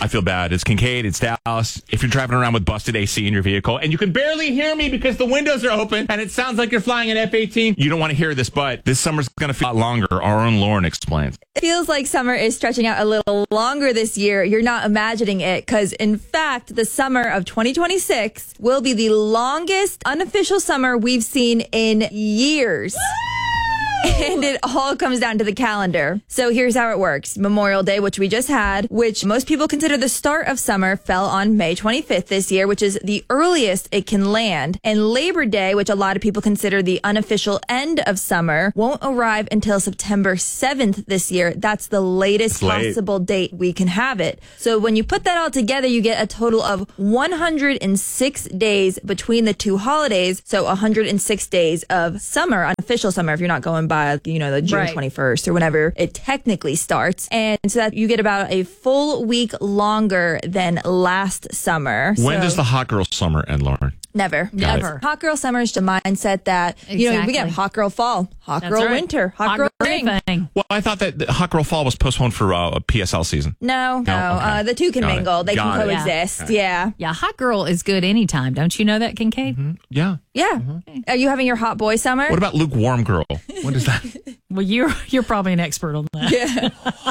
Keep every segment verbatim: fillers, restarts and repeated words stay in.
I feel bad. It's Kincaid. It's Dallas. If you're driving around with busted A C in your vehicle and you can barely hear me because the windows are open and it sounds like you're flying an F eighteen, you don't want to hear this, but this summer's going to feel a lot longer. Our own Lauren explains. It feels like summer is stretching out a little longer this year. You're not imagining it because, in fact, the summer of twenty twenty-six will be the longest unofficial summer we've seen in years. And it all comes down to the calendar. So here's how it works. Memorial Day, which we just had, which most people consider the start of summer, fell on May twenty-fifth this year, which is the earliest it can land. And Labor Day, which a lot of people consider the unofficial end of summer, won't arrive until September seventh this year. That's the latest possible date we can have it. So when you put that all together, you get a total of one hundred six days between the two holidays. So one hundred six days of summer, unofficial summer, if you're not going by by, you know, the June twenty-first or whenever it technically starts. And so that you get about a full week longer than last summer. When so, does the hot girl summer end, Lauren? Never. Got Never. it. Hot girl summer is the mindset that, you know, we get hot girl fall, hot That's girl right. winter, hot, Hot girl girl spring. anything. Well, I thought that the hot girl fall was postponed for uh, a P S L season. No, no. No? Okay. Uh, the two can Got it. mingle. They Got can it. coexist. Yeah. Yeah, hot girl is good anytime. Don't you know that, Kincaid? Mm-hmm. Yeah. Yeah. Are you having your hot boy summer? What about lukewarm girl? What is that? Well, you're you're probably an expert on that. Yeah.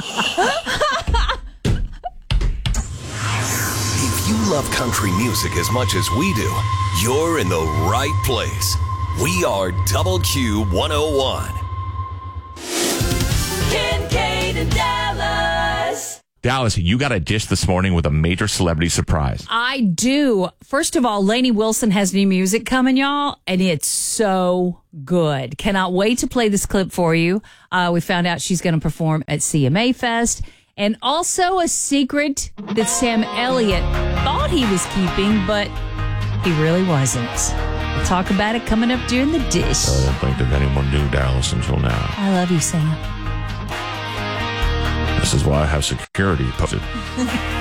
If you love country music as much as we do, you're in the right place. We are Double Q one oh one. Kincaid and Dallas. Dallas, you got a dish this morning with a major celebrity surprise. I do. First of all, Lainey Wilson has new music coming, y'all, and it's so good. Cannot wait to play this clip for you. Uh, we found out she's going to perform at C M A Fest. And also a secret that Sam Elliott thought he was keeping, but he really wasn't. We'll talk about it coming up during the dish. I don't think that anyone knew Dallas until now. I love you, Sam. This is why I have security posted.